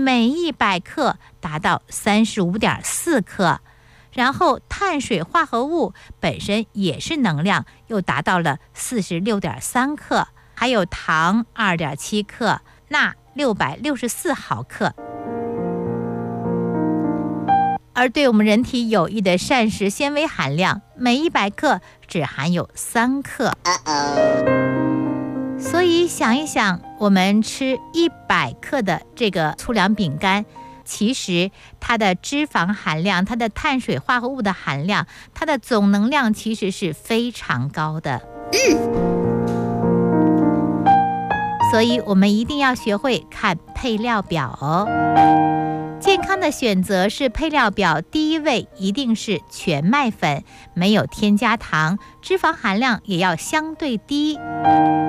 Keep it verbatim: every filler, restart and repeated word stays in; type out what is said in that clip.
每一百克达到 三十五点四克。然后碳水化合物本身也是能量，又达到了 四十六点三克，还有糖 二点七克，钠六百六十四毫克。而对我们人体有益的膳食纤维含量，每一百克只含有三克。所以想一想，我们吃一百克的这个粗粮饼干，其实它的脂肪含量、它的碳水化合物的含量、它的总能量其实是非常高的。所以我们一定要学会看配料表哦。健康的选择是配料表第一位一定是全麦粉，没有添加糖，脂肪含量也要相对低。